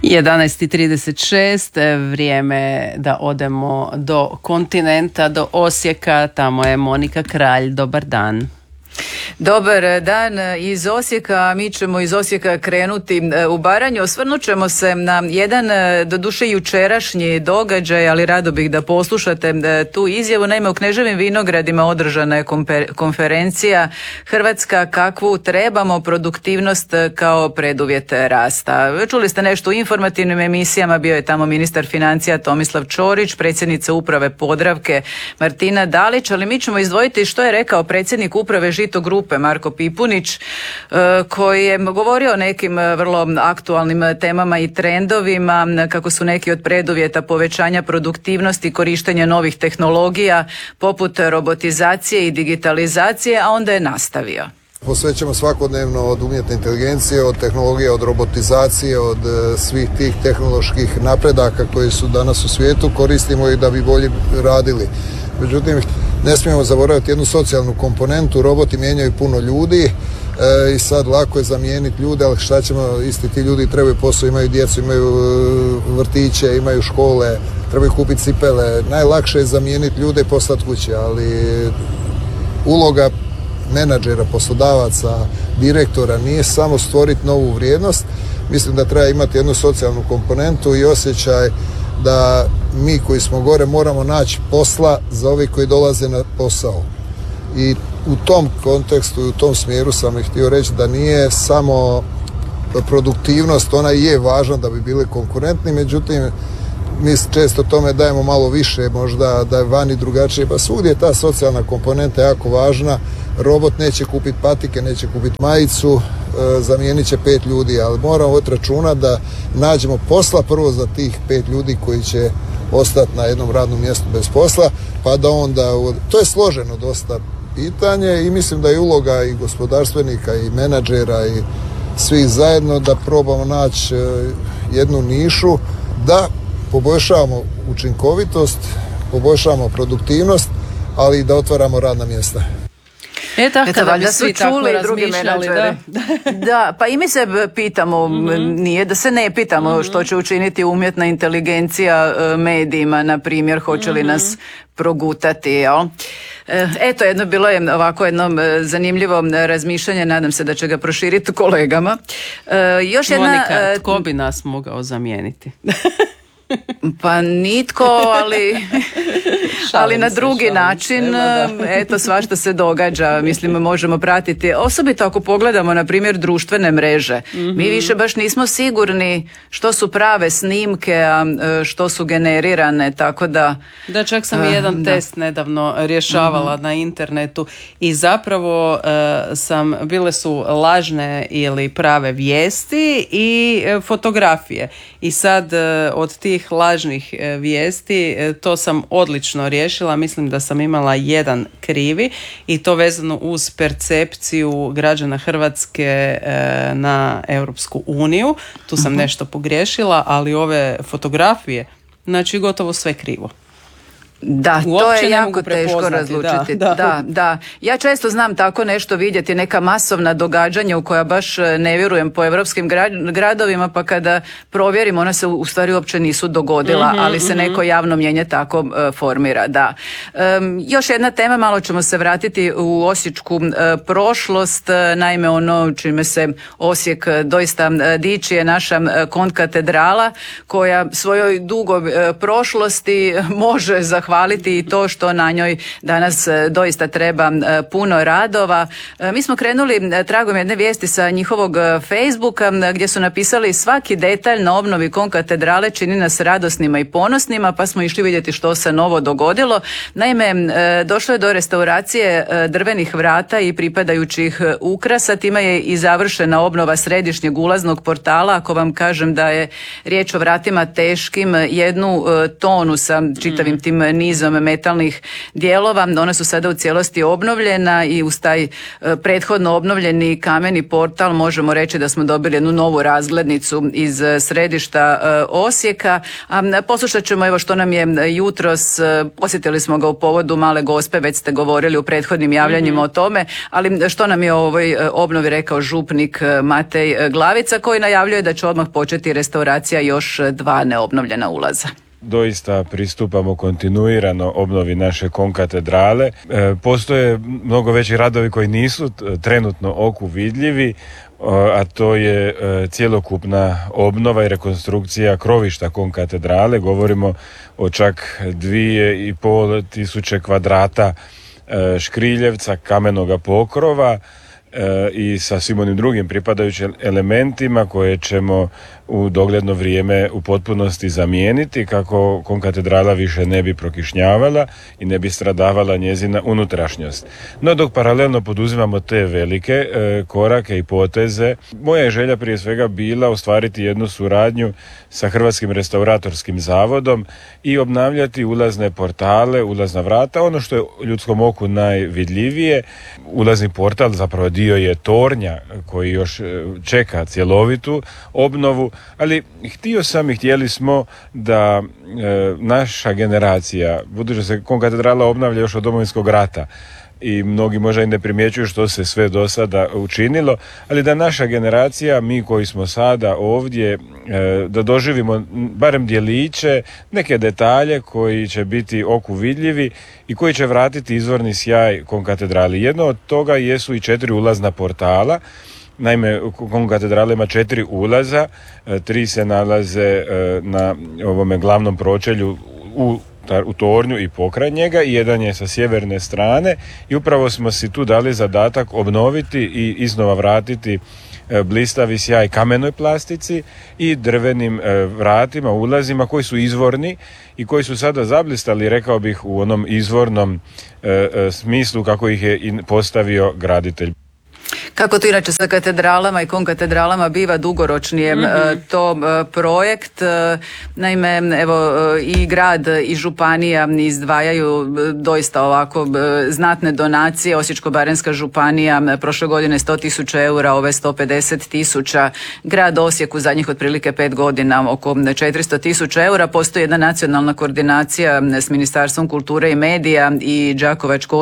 11:36, vrijeme da odemo do kontinenta, do Osijeka, tamo je Monika Kralj, dobar dan. Dobar dan iz Osijeka, mi ćemo iz Osijeka krenuti u Baranju. Osvrnut ćemo se na jedan, doduše jučerašnji događaj, ali rado bih da poslušate tu izjavu. Naime, u Kneževim Vinogradima održana je konferencija Hrvatska kakvu trebamo, produktivnost kao preduvjet rasta. Čuli ste nešto u informativnim emisijama, bio je tamo ministar financija Tomislav Ćorić, predsjednica uprave Podravke Martina Dalić, ali mi ćemo izdvojiti što je rekao predsjednik uprave Žito grupe Marko Pipunić, koji je govorio o nekim vrlo aktualnim temama i trendovima, kako su neki od preduvjeta povećanja produktivnosti, korištenja novih tehnologija poput robotizacije i digitalizacije, a onda je nastavio. Posvećamo svakodnevno od umjetne inteligencije, od tehnologije, od robotizacije, od svih tih tehnoloških napredaka koji su danas u svijetu, koristimo ih da bi bolje radili. Međutim, ne smijemo zaboraviti jednu socijalnu komponentu, roboti mijenjaju puno ljudi i sad lako je zamijeniti ljude, ali šta ćemo, isti ti ljudi trebaju posao, imaju djecu, imaju vrtiće, imaju škole, trebaju kupiti cipele, najlakše je zamijeniti ljude i poslati kući, ali uloga menadžera, poslodavaca, direktora nije samo stvoriti novu vrijednost, mislim da treba imati jednu socijalnu komponentu i osjećaj da mi koji smo gore moramo naći posla za ovi koji dolaze na posao. I u tom kontekstu i u tom smjeru sam htio reći da nije samo produktivnost, ona je važna da bi bili konkurentni, međutim mi često tome dajemo malo više, možda da je vani drugačije, pa svugdje je ta socijalna komponenta jako važna. Robot neće kupiti patike, neće kupiti majicu, zamijenit će 5 ljudi, ali moramo voditi računa da nađemo posla prvo za tih 5 ljudi koji će ostati na jednom radnom mjestu bez posla, pa da onda, to je složeno dosta pitanje i mislim da je uloga i gospodarstvenika i menadžera i svih zajedno da probamo naći jednu nišu da poboljšavamo učinkovitost, poboljšavamo produktivnost, ali i da otvaramo radna mjesta. Eto, valjda su čuli i drugi menadžeri. Da, pa i mi se pitamo, nije da se ne pitamo što će učiniti umjetna inteligencija medijima, na primjer, hoće li nas progutati, jel? Eto, bilo je ovako jedno zanimljivo razmišljanje, nadam se da će ga proširiti kolegama. Još jedna... Monika, tko bi nas mogao zamijeniti? Pa nitko, ali na drugi način, eto, svašta se događa, mislim, možemo pratiti, osobito ako pogledamo, na primjer, društvene mreže. Mi više baš nismo sigurni što su prave snimke, a što su generirane, tako da... Da, čak sam jedan test nedavno rješavala na internetu i zapravo bile su lažne ili prave vijesti i fotografije. I sad od tih lažnih vijesti to sam odlično riješila, mislim da sam imala jedan krivi i to vezano uz percepciju građana Hrvatske na Europsku uniju. Tu sam nešto pogriješila, ali ove fotografije, znači gotovo sve krivo. Da, to je jako teško razlučiti. Da. Ja često znam tako nešto vidjeti, neka masovna događanja u koja baš ne vjerujem po europskim gradovima, pa kada provjerim, ona se u stvari uopće nisu dogodila, ali se neko javno mnijenje tako formira. Da. Još jedna tema, malo ćemo se vratiti u osječku prošlost, naime ono čime se Osijek doista diči je naša kontkatedrala, koja svojoj dugoj prošlosti može zahvaliti i to što na njoj danas doista treba puno radova. Mi smo krenuli tragom jedne vijesti sa njihovog Facebooka gdje su napisali: svaki detalj na obnovi konkatedrale čini nas radosnima i ponosnima, pa smo išli vidjeti što se novo dogodilo. Naime, došlo je do restauracije drvenih vrata i pripadajućih ukrasa, time je i završena obnova središnjeg ulaznog portala. Ako vam kažem da je riječ o vratima teškim 1 tonu sa čitavim tim nizom metalnih dijelova. Ona su sada u cijelosti obnovljena i uz taj prethodno obnovljeni kameni portal možemo reći da smo dobili jednu novu razglednicu iz središta Osijeka. Poslušat ćemo evo što nam je jutros, posjetili smo ga u povodu Male Gospe, već ste govorili u prethodnim javljanjima o tome, ali što nam je o ovoj obnovi rekao župnik Matej Glavica, koji najavljuje da će odmah početi restauracija još 2 neobnovljena ulaza. Doista pristupamo kontinuirano obnovi naše konkatedrale. Postoje mnogo veći radovi koji nisu trenutno oku vidljivi, a to je cjelokupna obnova i rekonstrukcija krovišta konkatedrale. Govorimo o čak 2500 kvadrata škriljevca, kamenoga pokrova i sa svim onim drugim pripadajućim elementima koje ćemo u dogledno vrijeme u potpunosti zamijeniti kako konkatedrala više ne bi prokišnjavala i ne bi stradavala njezina unutrašnjost. No dok paralelno poduzimamo te velike korake i poteze, moja je želja prije svega bila ostvariti jednu suradnju sa Hrvatskim restauratorskim zavodom i obnavljati ulazne portale, ulazna vrata, ono što je ljudskom oku najvidljivije. Ulazni portal zapravo dio je tornja koji još čeka cjelovitu obnovu, ali htjeli smo da naša generacija, budući da se konkatedrala obnavlja još od Domovinskog rata i mnogi možda i ne primjećuju što se sve do sada učinilo, ali da naša generacija, mi koji smo sada ovdje, da doživimo barem djeliće, neke detalje koji će biti oku vidljivi i koji će vratiti izvorni sjaj konkatedrali. Jedno od toga jesu i 4 ulazna portala. Naime, konkatedrala ima 4 ulaza, 3 se nalaze na ovome glavnom pročelju u tornju i pokraj njega i jedan je sa sjeverne strane i upravo smo si tu dali zadatak obnoviti i iznova vratiti blistavi sjaj kamenoj plastici i drvenim vratima, ulazima koji su izvorni i koji su sada zablistali, rekao bih, u onom izvornom smislu kako ih je postavio graditelj. Kako to inače sa katedralama i konkatedralama biva dugoročnijem to projekt. Naime, evo i grad i županija izdvajaju doista ovako znatne donacije. Osječko-baranjska županija prošle godine 100.000 eura, ove 150.000. Grad Osijek u zadnjih otprilike 5 godina oko 400.000 eura. Postoji jedna nacionalna koordinacija s Ministarstvom kulture i medija i Đakovačko